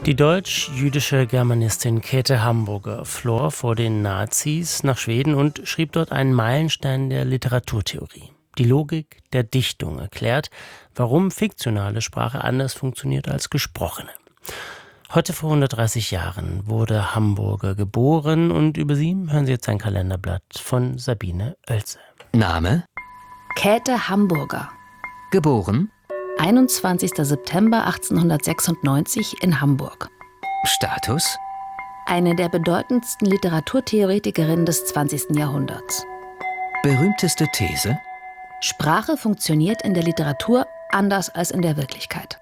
Die deutsch-jüdische Germanistin Käthe Hamburger floh vor den Nazis nach Schweden und schrieb dort einen Meilenstein der Literaturtheorie. Die Logik der Dichtung erklärt, warum fiktionale Sprache anders funktioniert als gesprochene. Heute vor 130 Jahren wurde Hamburger geboren und über sie hören Sie jetzt ein Kalenderblatt von Sabine Oelze. Name? Käthe Hamburger. Geboren? 21. September 1896 in Hamburg. Status? Eine der bedeutendsten Literaturtheoretikerinnen des 20. Jahrhunderts. Berühmteste These? Sprache funktioniert in der Literatur anders als in der Wirklichkeit.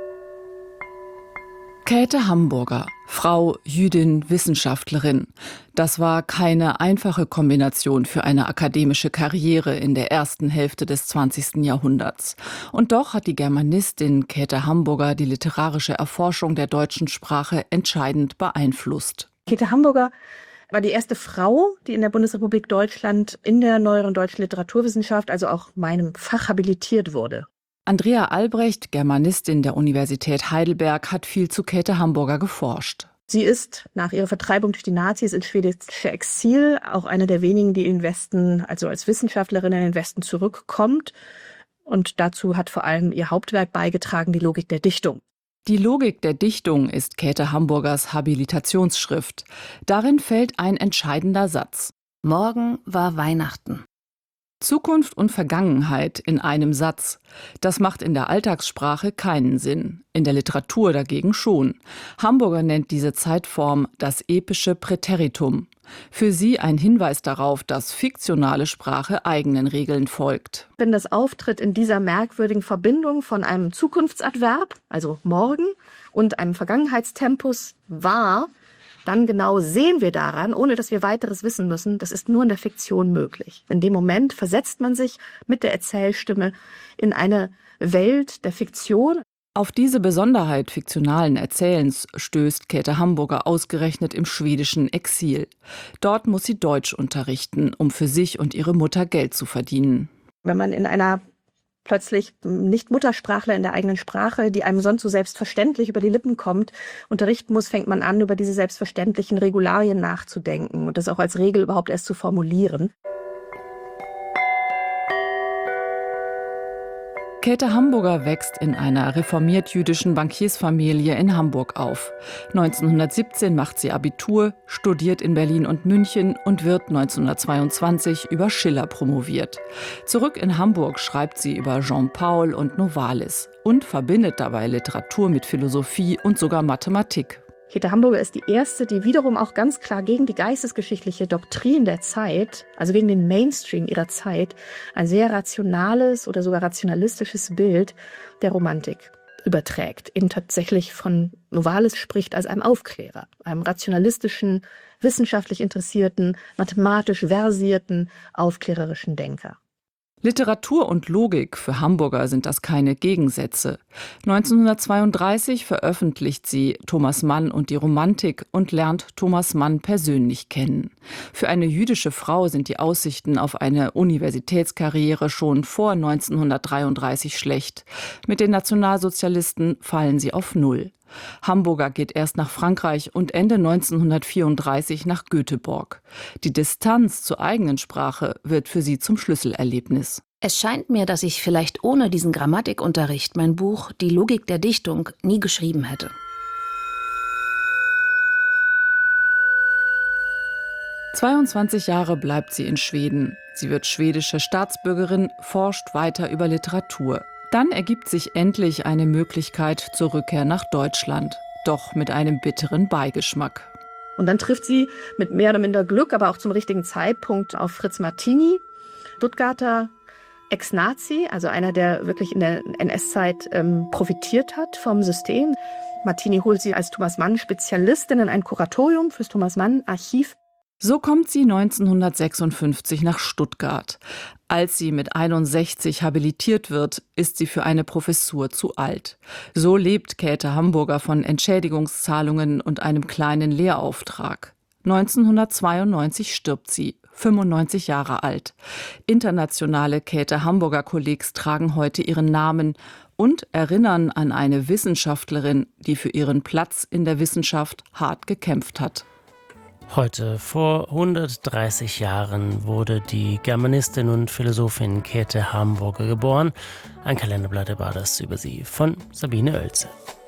Käthe Hamburger, Frau, Jüdin, Wissenschaftlerin. Das war keine einfache Kombination für eine akademische Karriere in der ersten Hälfte des 20. Jahrhunderts. Und doch hat die Germanistin Käthe Hamburger die literarische Erforschung der deutschen Sprache entscheidend beeinflusst. Käthe Hamburger war die erste Frau, die in der Bundesrepublik Deutschland in der neueren deutschen Literaturwissenschaft, also auch meinem Fach, habilitiert wurde. Andrea Albrecht, Germanistin der Universität Heidelberg, hat viel zu Käthe Hamburger geforscht. Sie ist nach ihrer Vertreibung durch die Nazis ins schwedische Exil auch eine der wenigen, die in den Westen, also als Wissenschaftlerin in den Westen zurückkommt. Und dazu hat vor allem ihr Hauptwerk beigetragen, die Logik der Dichtung. Die Logik der Dichtung ist Käthe Hamburgers Habilitationsschrift. Darin fällt ein entscheidender Satz. Morgen war Weihnachten. Zukunft und Vergangenheit in einem Satz. Das macht in der Alltagssprache keinen Sinn, in der Literatur dagegen schon. Hamburger nennt diese Zeitform das epische Präteritum. Für sie ein Hinweis darauf, dass fiktionale Sprache eigenen Regeln folgt. Wenn das auftritt in dieser merkwürdigen Verbindung von einem Zukunftsadverb, also morgen, und einem Vergangenheitstempus war, dann genau sehen wir daran, ohne dass wir weiteres wissen müssen, das ist nur in der Fiktion möglich. In dem Moment versetzt man sich mit der Erzählstimme in eine Welt der Fiktion. Auf diese Besonderheit fiktionalen Erzählens stößt Käthe Hamburger ausgerechnet im schwedischen Exil. Dort muss sie Deutsch unterrichten, um für sich und ihre Mutter Geld zu verdienen. Wenn man in einer plötzlich Nicht-Muttersprachler in der eigenen Sprache, die einem sonst so selbstverständlich über die Lippen kommt, unterrichten muss, fängt man an, über diese selbstverständlichen Regularien nachzudenken und das auch als Regel überhaupt erst zu formulieren. Käthe Hamburger wächst in einer reformiert-jüdischen Bankiersfamilie in Hamburg auf. 1917 macht sie Abitur, studiert in Berlin und München und wird 1922 über Schiller promoviert. Zurück in Hamburg schreibt sie über Jean Paul und Novalis und verbindet dabei Literatur mit Philosophie und sogar Mathematik. Käthe Hamburger ist die erste, die wiederum auch ganz klar gegen die geistesgeschichtliche Doktrin der Zeit, also gegen den Mainstream ihrer Zeit, ein sehr rationales oder sogar rationalistisches Bild der Romantik überträgt. Eben tatsächlich von Novalis spricht als einem Aufklärer, einem rationalistischen, wissenschaftlich interessierten, mathematisch versierten, aufklärerischen Denker. Literatur und Logik, für Hamburger sind das keine Gegensätze. 1932 veröffentlicht sie Thomas Mann und die Romantik und lernt Thomas Mann persönlich kennen. Für eine jüdische Frau sind die Aussichten auf eine Universitätskarriere schon vor 1933 schlecht. Mit den Nationalsozialisten fallen sie auf Null. Hamburger geht erst nach Frankreich und Ende 1934 nach Göteborg. Die Distanz zur eigenen Sprache wird für sie zum Schlüsselerlebnis. Es scheint mir, dass ich vielleicht ohne diesen Grammatikunterricht mein Buch Die Logik der Dichtung nie geschrieben hätte. »22 Jahre bleibt sie in Schweden. Sie wird schwedische Staatsbürgerin, forscht weiter über Literatur. Dann ergibt sich endlich eine Möglichkeit zur Rückkehr nach Deutschland, doch mit einem bitteren Beigeschmack. Und dann trifft sie mit mehr oder minder Glück, aber auch zum richtigen Zeitpunkt auf Fritz Martini, Stuttgarter Ex-Nazi, also einer, der wirklich in der NS-Zeit profitiert hat vom System. Martini holt sie als Thomas Mann-Spezialistin in ein Kuratorium fürs Thomas Mann-Archiv. So kommt sie 1956 nach Stuttgart. Als sie mit 61 habilitiert wird, ist sie für eine Professur zu alt. So lebt Käthe Hamburger von Entschädigungszahlungen und einem kleinen Lehrauftrag. 1992 stirbt sie, 95 Jahre alt. Internationale Käthe Hamburger Kollegs tragen heute ihren Namen und erinnern an eine Wissenschaftlerin, die für ihren Platz in der Wissenschaft hart gekämpft hat. Heute, vor 130 Jahren, wurde die Germanistin und Philosophin Käthe Hamburger geboren. Ein Kalenderblatt war das über sie von Sabine Oelze.